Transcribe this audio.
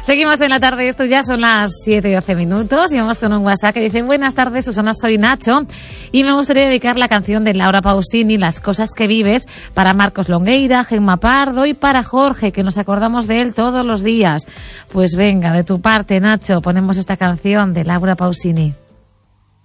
Seguimos en la tarde, esto ya son las 7:12 y vamos con un WhatsApp que dice: buenas tardes, Susana, soy Nacho y me gustaría dedicar la canción de Laura Pausini, Las cosas que vives, para Marcos Longueira, Gemma Pardo y para Jorge, que nos acordamos de él todos los días. Pues venga, de tu parte, Nacho, ponemos esta canción de Laura Pausini.